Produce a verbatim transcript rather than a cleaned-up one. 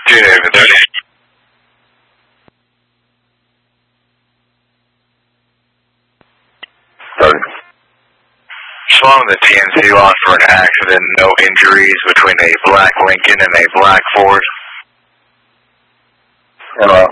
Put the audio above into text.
Two David. Slowing the T N C lost for an accident, no injuries between a black Lincoln and a black Ford. Hello.